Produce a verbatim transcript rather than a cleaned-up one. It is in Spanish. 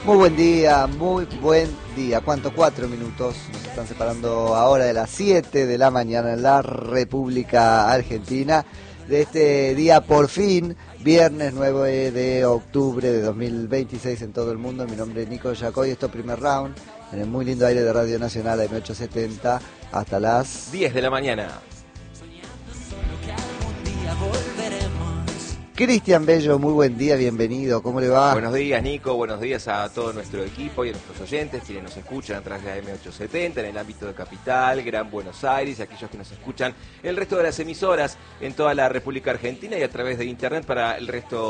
Muy buen día, muy buen día. ¿Cuánto? Cuatro minutos. Nos están separando ahora de las siete de la mañana en la República Argentina. De este día, por fin, viernes nueve de octubre de dos mil veintiséis en todo el mundo. Mi nombre es Nico Yacoy, esto es Primer Round, en el muy lindo aire de Radio Nacional M ochocientos setenta, hasta las diez de la mañana. Cristian Bello, muy buen día, bienvenido, ¿cómo le va? Buenos días, Nico, buenos días a todo nuestro equipo y a nuestros oyentes, quienes nos escuchan a través de M ochocientos setenta en el ámbito de Capital, Gran Buenos Aires, y aquellos que nos escuchan el resto de las emisoras en toda la República Argentina y a través de Internet para el resto